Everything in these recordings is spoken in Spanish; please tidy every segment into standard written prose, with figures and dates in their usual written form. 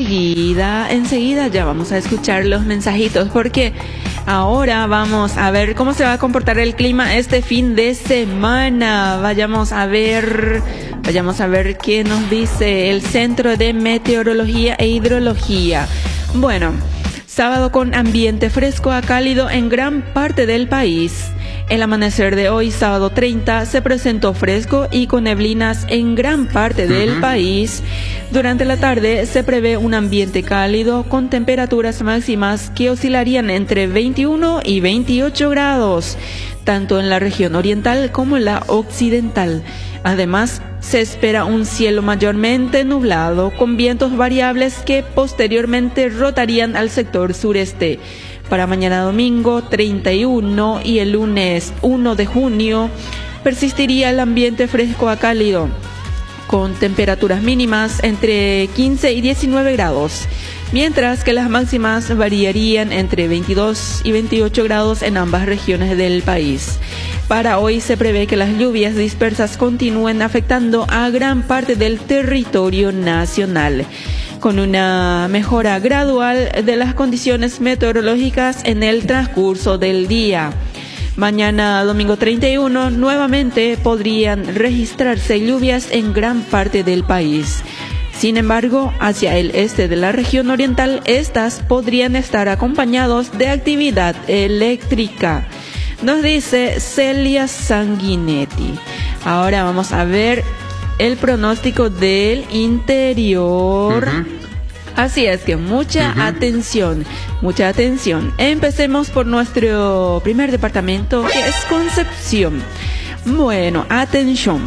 enseguida ya vamos a escuchar los mensajitos, porque ahora vamos a ver cómo se va a comportar el clima este fin de semana. Vayamos a ver qué nos dice el Centro de Meteorología e Hidrología. Bueno, sábado con ambiente fresco a cálido en gran parte del país. El amanecer de hoy, sábado 30, se presentó fresco y con neblinas en gran parte del país. Durante la tarde se prevé un ambiente cálido con temperaturas máximas que oscilarían entre 21 y 28 grados, tanto en la región oriental como en la occidental. Además, se espera un cielo mayormente nublado con vientos variables que posteriormente rotarían al sector sureste. Para mañana domingo 31 y el lunes 1 de junio persistiría el ambiente fresco a cálido, con temperaturas mínimas entre 15 y 19 grados, mientras que las máximas variarían entre 22 y 28 grados en ambas regiones del país. Para hoy se prevé que las lluvias dispersas continúen afectando a gran parte del territorio nacional, con una mejora gradual de las condiciones meteorológicas en el transcurso del día. Mañana, domingo 31, nuevamente podrían registrarse lluvias en gran parte del país. Sin embargo, hacia el este de la región oriental, estas podrían estar acompañados de actividad eléctrica. Nos dice Celia Sanguinetti. Ahora vamos a ver el pronóstico del interior. Así es que mucha atención. Empecemos por nuestro primer departamento, que es Concepción. Bueno, atención.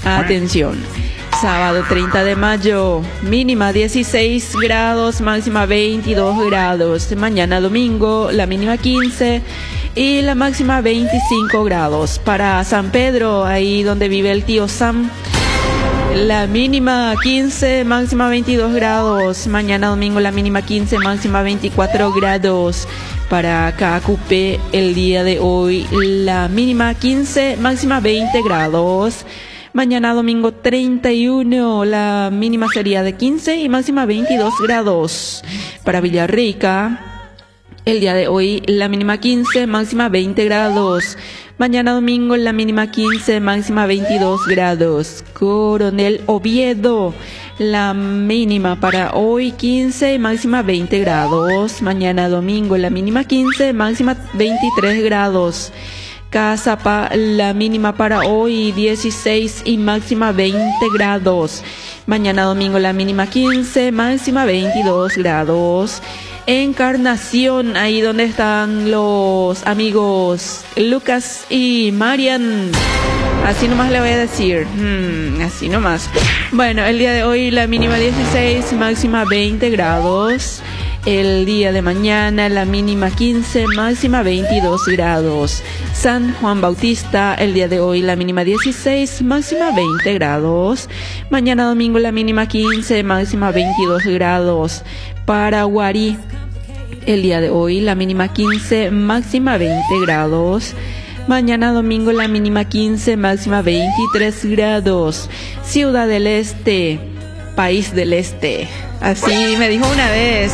Sábado 30 de mayo, mínima 16 grados, máxima 22 grados. Mañana domingo, la mínima 15 y la máxima 25 grados. Para San Pedro, ahí donde vive el tío Sam, la mínima 15, máxima 22 grados. Mañana domingo la mínima 15, máxima 24 grados. Para Cacupé el día de hoy la mínima 15, máxima 20 grados. Mañana domingo 31 la mínima sería de 15 y máxima 22 grados. Para Villarrica el día de hoy la mínima 15, máxima 20 grados. Mañana domingo la mínima 15, máxima 22 grados. Coronel Oviedo, la mínima para hoy 15, máxima 20 grados. Mañana domingo la mínima 15, máxima 23 grados. Cazapá, la mínima para hoy 16 y máxima 20 grados. Mañana domingo la mínima 15, máxima 22 grados. Encarnación, ahí donde están los amigos Lucas y Marian. Así nomás le voy a decir. Así nomás. Bueno, el día de hoy la mínima 16, máxima 20 grados. El día de mañana la mínima 15, máxima 22 grados. San Juan Bautista, el día de hoy la mínima 16, máxima 20 grados. Mañana domingo la mínima 15, máxima 22 grados. Paraguarí, el día de hoy la mínima 15, máxima 20 grados. Mañana domingo la mínima 15, máxima 23 grados. Ciudad del Este, País del Este. Así me dijo una vez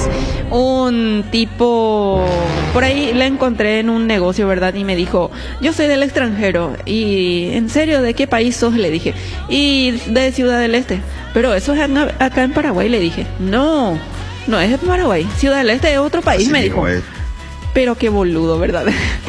un tipo, por ahí la encontré en un negocio, ¿verdad? Y me dijo, yo soy del extranjero. Y, ¿en serio? ¿De qué país sos? Le dije. Y de Ciudad del Este. Pero eso es acá en Paraguay, le dije. No es de Paraguay. Ciudad del Este es otro país, me dijo. Pero qué boludo, ¿verdad?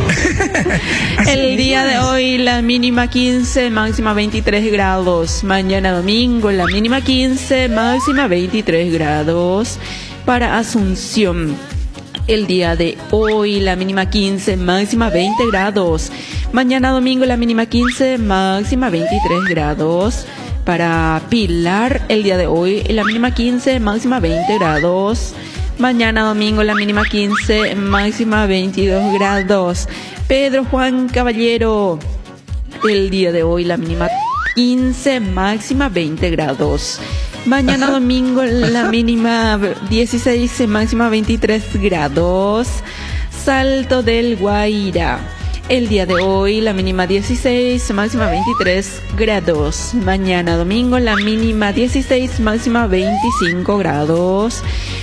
El día de hoy la mínima 15, máxima 23 grados. Mañana domingo la mínima 15, máxima 23 grados. Para Asunción, el día de hoy la mínima 15, máxima 20 grados. Mañana domingo la mínima 15, máxima 23 grados. Para Pilar, el día de hoy la mínima 15, máxima 20 grados. Mañana domingo la mínima 15, máxima 22 grados. Pedro Juan Caballero, el día de hoy la mínima 15, máxima 20 grados. Mañana domingo la mínima 16, máxima 23 grados. Salto del Guaira, el día de hoy la mínima 16, máxima 23 grados. Mañana domingo la mínima 16, máxima 25 grados.